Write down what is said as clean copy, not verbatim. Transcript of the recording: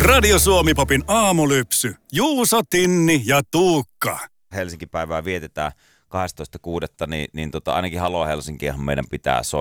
Radio Suomi-popin aamulypsy. Juuso, Tinni ja Tuukka. Helsinki-päivää vietetään 12.6. Niin ainakin Halo Helsinkiähän meidän pitää